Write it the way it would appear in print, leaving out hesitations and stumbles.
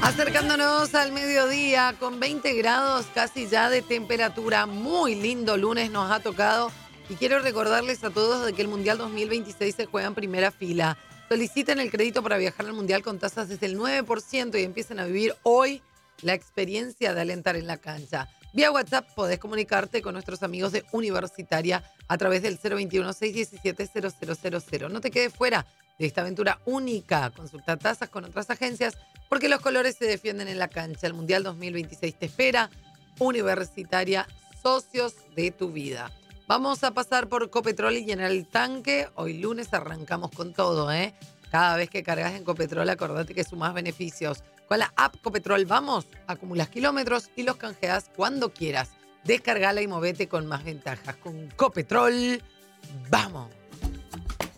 Acercándonos al mediodía con 20 grados casi ya de temperatura. Muy lindo lunes nos ha tocado. Y quiero recordarles a todos de que el Mundial 2026 se juega en primera fila. Soliciten el crédito para viajar al Mundial con tasas desde el 9% y empiecen a vivir hoy la experiencia de alentar en la cancha. Vía WhatsApp podés comunicarte con nuestros amigos de Universitaria a través del 021-617-0000. No te quedes fuera de esta aventura única. Consulta tasas con otras agencias porque los colores se defienden en la cancha. El Mundial 2026 te espera. Universitaria, socios de tu vida. Vamos a pasar por Copetrol y llenar el tanque. Hoy lunes arrancamos con todo, ¿eh? Cada vez que cargas en Copetrol, acordate que sumás beneficios. Con la app Copetrol Vamos, acumulas kilómetros y los canjeas cuando quieras. Descargala y movete con más ventajas. Con Copetrol, ¡vamos!